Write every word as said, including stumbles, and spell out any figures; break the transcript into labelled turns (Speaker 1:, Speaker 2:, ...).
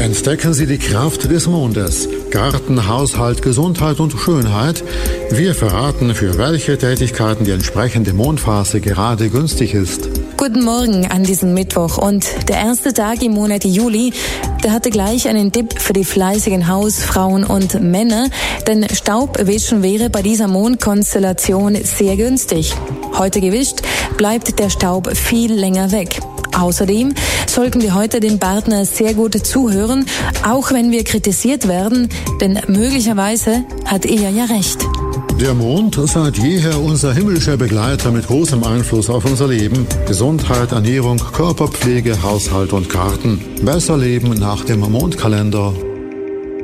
Speaker 1: Entdecken Sie die Kraft des Mondes. Garten, Haushalt, Gesundheit und Schönheit. Wir verraten, für welche Tätigkeiten die entsprechende Mondphase gerade günstig ist.
Speaker 2: Guten Morgen an diesem Mittwoch und der erste Tag im Monat Juli, der hatte gleich einen Tipp für die fleißigen Hausfrauen und Männer, denn Staubwischen wäre bei dieser Mondkonstellation sehr günstig. Heute gewischt, bleibt der Staub viel länger weg. Außerdem sollten wir heute dem Partner sehr gut zuhören, auch wenn wir kritisiert werden, denn möglicherweise hat er ja recht.
Speaker 1: Der Mond, seit jeher unser himmlischer Begleiter mit großem Einfluss auf unser Leben. Gesundheit, Ernährung, Körperpflege, Haushalt und Garten. Besser leben nach dem Mondkalender.